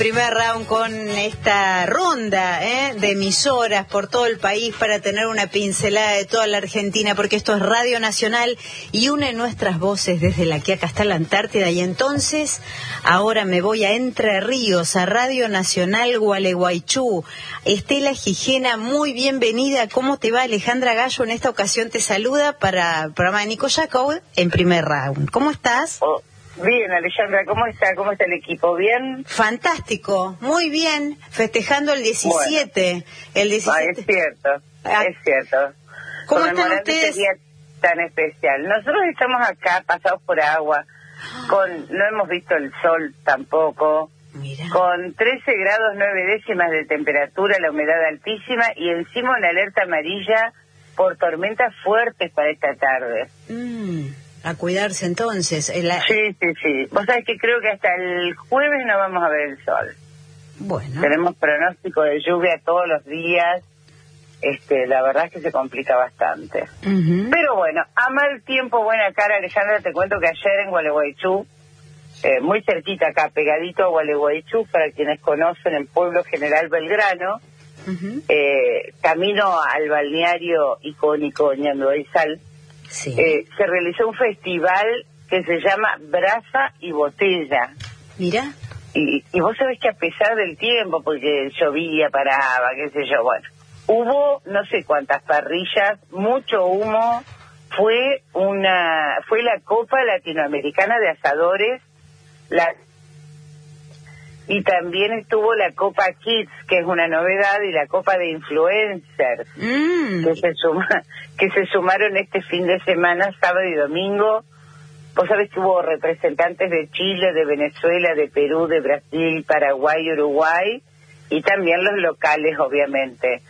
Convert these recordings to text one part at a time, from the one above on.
Primer round con esta ronda de emisoras por todo el país para tener una pincelada de toda la Argentina, porque esto es Radio Nacional y une nuestras voces desde La Quiaca hasta la Antártida. Y entonces, ahora me voy a Entre Ríos, a Radio Nacional Gualeguaychú. Estela Gijena, muy bienvenida. ¿Cómo te va? Alejandra Gallo en esta ocasión te saluda para el programa de Nico Jacob en Primer Round. ¿Cómo estás? Bien, Alejandra, ¿cómo está? ¿Cómo está el equipo? ¿Bien? Fantástico, muy bien, festejando el 17. Bueno, el 17. Es cierto, es cierto. ¿Cómo están ustedes? Este día tan especial. Nosotros estamos acá, pasados por agua, no hemos visto el sol tampoco, Mira. Con 13 grados 9 décimas de temperatura, la humedad altísima y encima una alerta amarilla por tormentas fuertes para esta tarde. A cuidarse entonces. Sí. Vos sabés que creo que hasta el jueves no vamos a ver el sol. Bueno. Tenemos pronóstico de lluvia todos los días. La verdad es que se complica bastante. Pero bueno, a mal tiempo, buena cara, Alejandra, te cuento que ayer en Gualeguaychú, muy cerquita acá, pegadito a Gualeguaychú, para quienes conocen el pueblo General Belgrano, camino al balneario icónico Ñanduaysal, sí. Se realizó un festival que se llama Brasa y Botella. Mira. Y vos sabés que a pesar del tiempo, porque llovía, paraba, qué sé yo, bueno, hubo no sé cuántas parrillas, mucho humo, fue la Copa Latinoamericana de Asadores, y también estuvo la Copa Kids, que es una novedad, y la Copa de Influencers, que se sumaron este fin de semana, sábado y domingo. Vos sabés que hubo representantes de Chile, de Venezuela, de Perú, de Brasil, Paraguay, Uruguay, y también los locales, obviamente.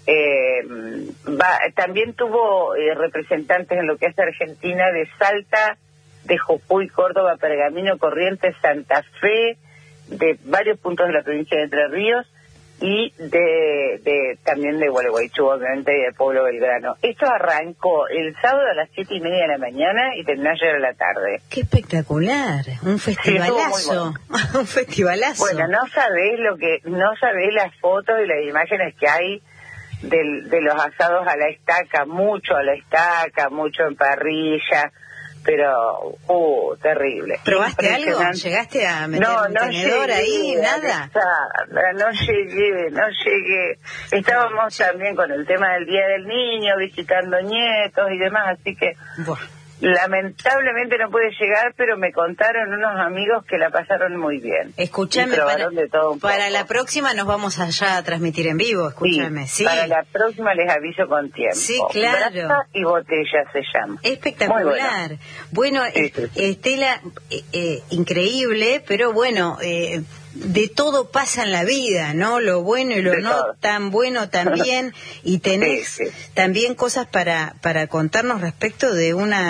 También tuvo representantes en lo que es Argentina, de Salta, de Jujuy, Córdoba, Pergamino, Corrientes, Santa Fe, de varios puntos de la provincia de Entre Ríos y también de Gualeguaychú, obviamente, y del pueblo Belgrano. Esto arrancó el sábado a las 7:30 de la mañana y terminó ayer a la tarde. ¡Qué espectalar! Un festivalazo. Sí, bueno. Un festivalazo. Bueno, no sabés las fotos y las imágenes que hay de los asados a la estaca, mucho en parrilla, pero terrible. ¿Probaste algo? ¿Llegaste a meter un tenedor ahí? ¿Nada? No llegué. Estábamos también con el tema del Día del Niño, visitando nietos y demás, así que lamentablemente no pude llegar, pero me contaron unos amigos que la pasaron muy bien. Escúchame, para la próxima nos vamos allá a transmitir en vivo, escúchame. Sí. Para la próxima les aviso con tiempo. Sí, claro. Brasa y Botella se llama. Espectacular. Bueno, Estela, increíble, pero bueno, de todo pasa en la vida, ¿no? Lo bueno y lo no tan bueno también, y tenés también cosas para contarnos respecto de una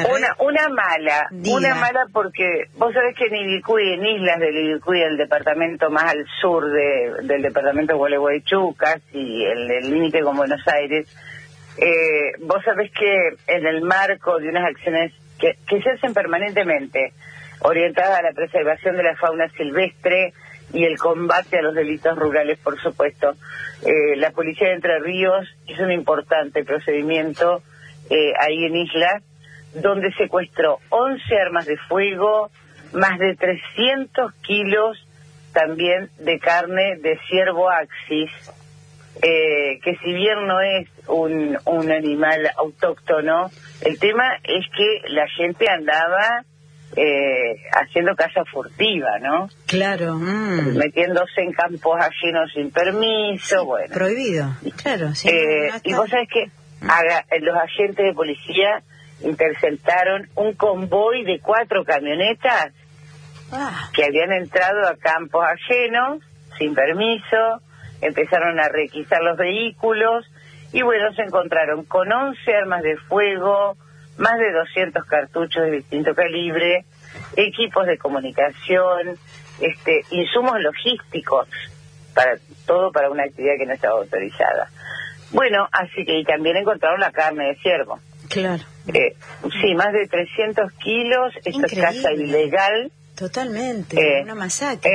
mala porque vos sabés que en Ibicuy, en Islas del Ibicuy, el departamento más al sur del departamento de Gualeguaychú, casi el límite con Buenos Aires, vos sabés que en el marco de unas acciones que se hacen permanentemente, orientadas a la preservación de la fauna silvestre y el combate a los delitos rurales, por supuesto, la policía de Entre Ríos hizo un importante procedimiento ahí en Islas, donde secuestró 11 armas de fuego, más de 300 kilos también de carne de ciervo axis, que si bien no es un animal autóctono, el tema es que la gente andaba haciendo caza furtiva, ¿no? Claro. Metiéndose en campos ajenos sin permiso, sí, bueno. Prohibido, claro. Sí, y vos sabés que los agentes de policía interceptaron un convoy de 4 camionetas que habían entrado a campos ajenos sin permiso, empezaron a requisar los vehículos y bueno, se encontraron con 11 armas de fuego, más de 200 cartuchos de distinto calibre, equipos de comunicación, insumos logísticos, para una actividad que no estaba autorizada. Bueno, así que y también encontraron la carne de ciervo. Claro. Sí, más de 300 kilos, esto es caza ilegal. Totalmente, una masacre.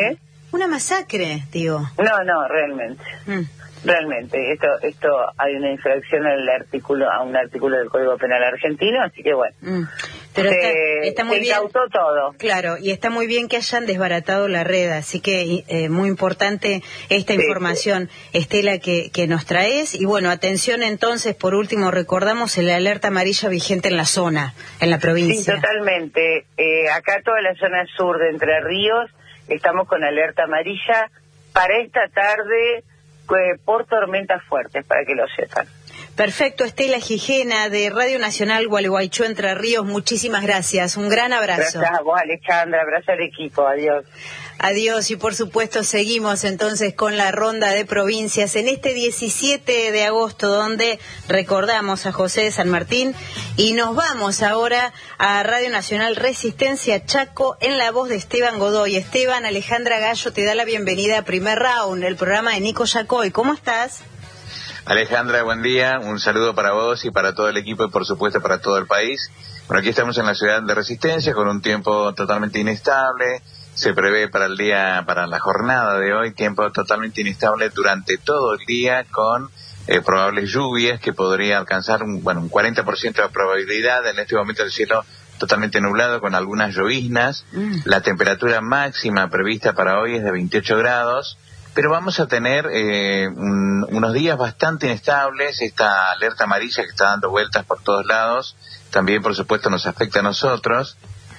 Una masacre, digo. No, realmente. Realmente, esto hay una infracción a un artículo del Código Penal argentino, así que bueno. Pero está muy bien. Se incautó todo. Claro, y está muy bien que hayan desbaratado la red, así que muy importante esta información, Estela, que nos traes. Y bueno, atención entonces, por último, recordamos el alerta amarilla vigente en la zona, en la provincia. Sí, totalmente. Acá toda la zona sur de Entre Ríos estamos con alerta amarilla para esta tarde por tormentas fuertes, para que lo sepan. Perfecto, Estela Gijena de Radio Nacional Gualeguaychú, Entre Ríos, muchísimas gracias, un gran abrazo. Gracias a vos, Alejandra, abrazo al equipo, adiós. Adiós, y por supuesto seguimos entonces con la ronda de provincias en este 17 de agosto, donde recordamos a José de San Martín, y nos vamos ahora a Radio Nacional Resistencia Chaco en la voz de Esteban Godoy. Esteban, Alejandra Gallo te da la bienvenida a Primer Round, el programa de Nico Yacoy. ¿Cómo estás? Alejandra, buen día, un saludo para vos y para todo el equipo y por supuesto para todo el país. Bueno, aquí estamos en la ciudad de Resistencia con un tiempo totalmente inestable. Se prevé para la jornada de hoy, tiempo totalmente inestable durante todo el día con probables lluvias que podría alcanzar un 40% de probabilidad. En este momento el cielo totalmente nublado con algunas lloviznas. La temperatura máxima prevista para hoy es de 28 grados. Pero vamos a tener unos días bastante inestables. Esta alerta amarilla que está dando vueltas por todos lados también, por supuesto, nos afecta a nosotros.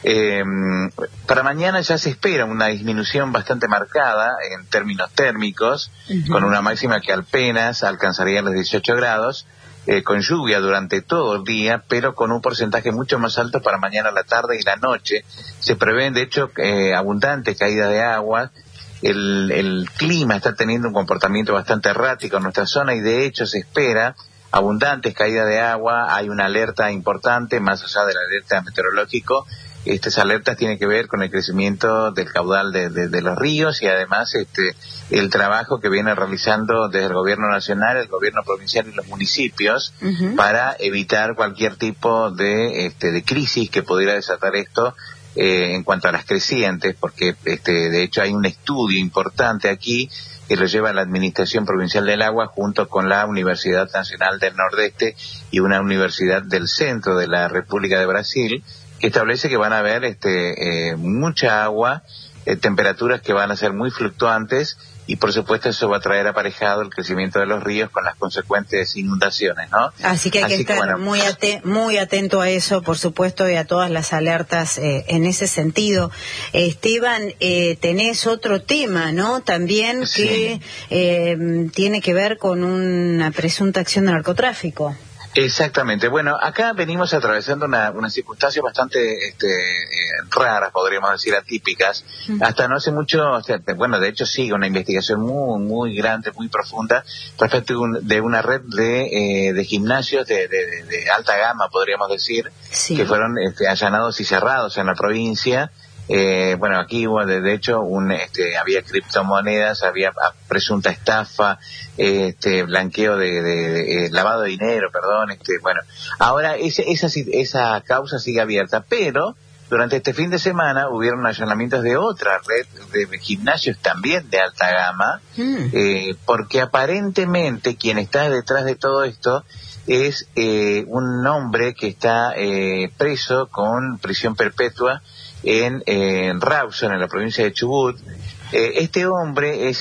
Para mañana ya se espera una disminución bastante marcada en términos térmicos, con una máxima que apenas alcanzaría los 18 grados, con lluvia durante todo el día, pero con un porcentaje mucho más alto para mañana a la tarde y la noche. Se prevén, de hecho, abundante caída de agua. El clima está teniendo un comportamiento bastante errático en nuestra zona y de hecho se espera abundantes caídas de agua. Hay una alerta importante, más allá de la alerta meteorológico. Estas alertas tienen que ver con el crecimiento del caudal de los ríos y además el trabajo que viene realizando desde el gobierno nacional, el gobierno provincial y los municipios para evitar cualquier tipo de crisis que pudiera desatar esto en cuanto a las crecientes, porque de hecho hay un estudio importante aquí que lo lleva la Administración Provincial del Agua junto con la Universidad Nacional del Nordeste y una universidad del centro de la República de Brasil, que establece que van a haber mucha agua, temperaturas que van a ser muy fluctuantes y por supuesto eso va a traer aparejado el crecimiento de los ríos con las consecuentes inundaciones, ¿no? Así que hay que estar muy atento a eso, por supuesto, y a todas las alertas en ese sentido. Esteban, tenés otro tema, ¿no? También que tiene que ver con una presunta acción de narcotráfico. Exactamente. Bueno, acá venimos atravesando unas circunstancias bastante raras, podríamos decir, atípicas. Hasta no hace mucho, de hecho sigue una investigación muy grande, muy profunda, respecto de una red de gimnasios de alta gama, podríamos decir, que fueron allanados y cerrados en la provincia. Aquí hubo, de hecho, había criptomonedas, había presunta estafa, blanqueo de lavado de dinero, ahora esa causa sigue abierta, pero durante este fin de semana hubieron allanamientos de otra red de gimnasios también de alta gama, porque aparentemente quien está detrás de todo esto es un hombre que está preso con prisión perpetua en Rawson, en la provincia de Chubut. Este hombre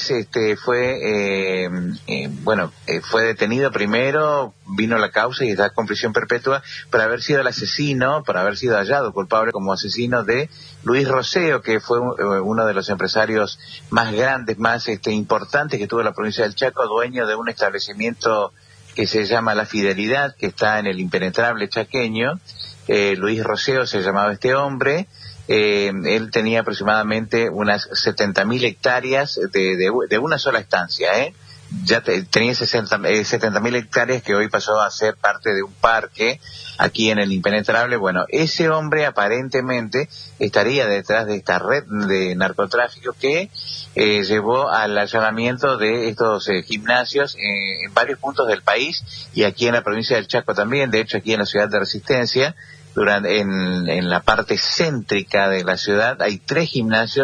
fue detenido primero, vino la causa y está con prisión perpetua por haber sido el asesino, por haber sido hallado culpable como asesino de Luis Roseo, que fue uno de los empresarios más grandes, más importantes que tuvo la provincia del Chaco, dueño de un establecimiento que se llama La Fidelidad, que está en el impenetrable chaqueño. Luis Roseo se llamaba este hombre. Él tenía aproximadamente unas 70.000 hectáreas de una sola estancia, ya tenía 70.000 hectáreas que hoy pasó a ser parte de un parque aquí en el impenetrable. Bueno, ese hombre aparentemente estaría detrás de esta red de narcotráfico que llevó al allanamiento de estos gimnasios en varios puntos del país y aquí en la provincia del Chaco también. De hecho, aquí en la ciudad de Resistencia, en la parte céntrica de la ciudad hay 3 gimnasios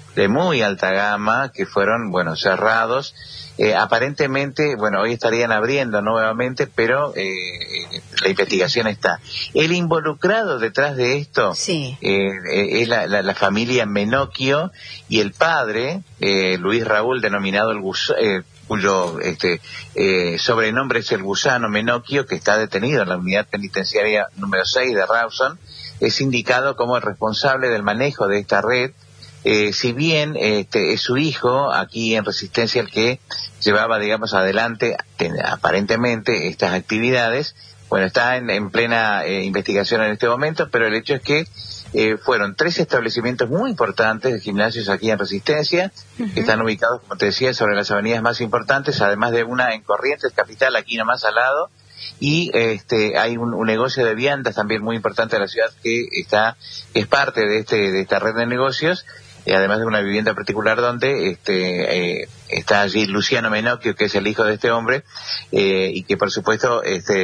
de muy alta gama que fueron, bueno, cerrados. Aparentemente, bueno, hoy estarían abriendo nuevamente, pero la investigación está. El involucrado detrás de esto sí. Es la familia Menocchio y el padre, Luis Raúl, denominado el cuyo sobrenombre es el Gusano Menocchio, que está detenido en la unidad penitenciaria número 6 de Rawson, es indicado como el responsable del manejo de esta red. Si bien es su hijo aquí en Resistencia el que llevaba, digamos, adelante aparentemente estas actividades, bueno, está en plena investigación en este momento, pero el hecho es que fueron 3 establecimientos muy importantes de gimnasios aquí en Resistencia, que están ubicados, como te decía, sobre las avenidas más importantes, además de una en Corrientes Capital, aquí nomás al lado, y hay un negocio de viandas también muy importante de la ciudad que es parte de esta red de negocios, además de una vivienda particular donde está allí Luciano Menocchio, que es el hijo de este hombre, y que por supuesto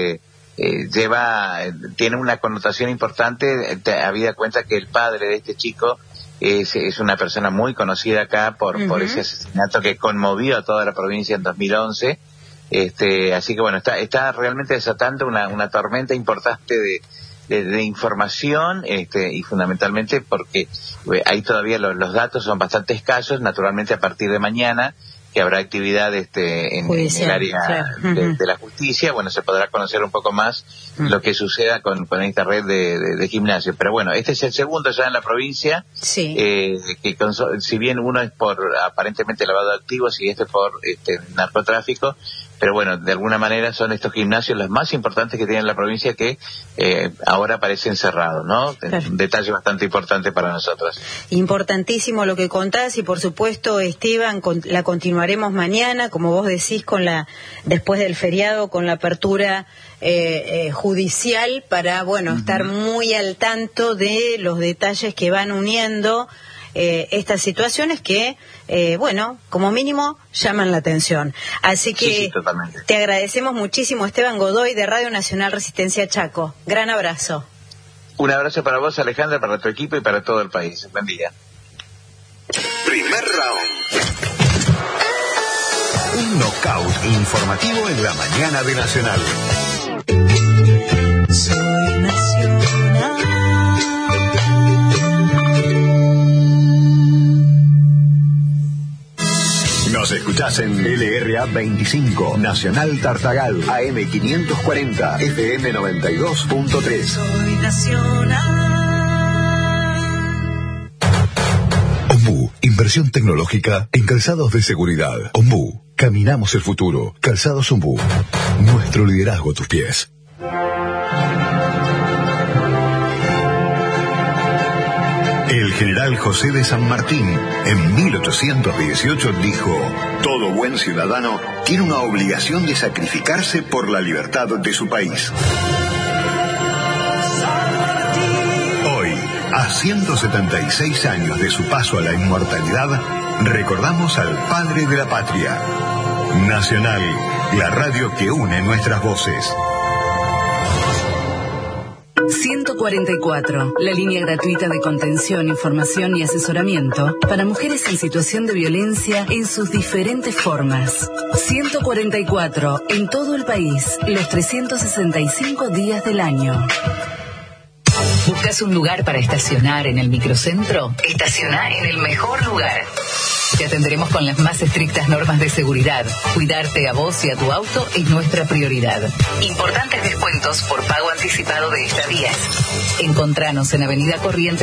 tiene una connotación importante, habida cuenta que el padre de este chico es una persona muy conocida acá por ese asesinato que conmovió a toda la provincia en 2011. Así que bueno, está realmente desatando una tormenta importante de información, y fundamentalmente porque ahí todavía los datos son bastante escasos. Naturalmente a partir de mañana, que habrá actividad en el área claro. de la justicia, bueno, se podrá conocer un poco más lo que suceda con esta red de gimnasios. Pero bueno, este es el segundo ya en la provincia, sí. Que si bien uno es por aparentemente lavado de activos y por narcotráfico, pero bueno, de alguna manera son estos gimnasios los más importantes que tiene la provincia que ahora parecen cerrados, ¿no? Claro. Un detalle bastante importante para nosotros. Importantísimo lo que contás y por supuesto, Esteban, la continuaremos mañana, como vos decís, después del feriado, con la apertura judicial para, bueno, estar muy al tanto de los detalles que van uniendo estas situaciones que, bueno, como mínimo llaman la atención. Así que sí, te agradecemos muchísimo, Esteban Godoy, de Radio Nacional Resistencia Chaco. Gran abrazo. Un abrazo para vos, Alejandra, para tu equipo y para todo el país. Buen día. Primer round. Un knockout informativo en la mañana de Nacional. Soy Nacional. Nos escuchás en LRA 25, Nacional Tartagal, AM 540, FM 92.3. Soy Nacional. Ombú, inversión tecnológica en calzados de seguridad. Ombú, caminamos el futuro. Calzados Ombú, nuestro liderazgo a tus pies. El general José de San Martín, en 1818, dijo: todo buen ciudadano tiene una obligación de sacrificarse por la libertad de su país. Hoy, a 176 años de su paso a la inmortalidad, recordamos al padre de la patria. Nacional, la radio que une nuestras voces. 144, la línea gratuita de contención, información y asesoramiento para mujeres en situación de violencia en sus diferentes formas. 144, en todo el país, los 365 días del año. ¿Buscas un lugar para estacionar en el microcentro? Estaciona en el mejor lugar. Te atenderemos con las más estrictas normas de seguridad. Cuidarte a vos y a tu auto es nuestra prioridad. Importantes descuentos por pago anticipado de estadías. Encontranos en Avenida Corrientes